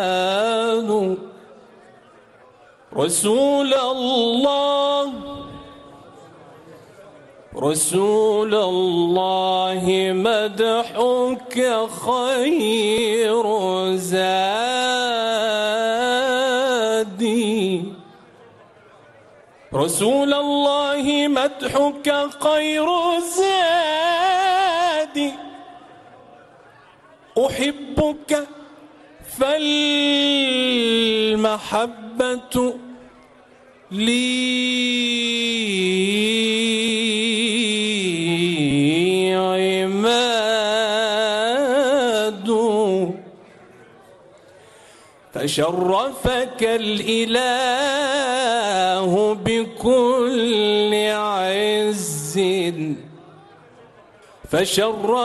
رسول الله رسول الله مدحك خير زادي رسول الله مدحك خير زادي أحبك فالمحبة لي عماد فشرفك الإله بكل عز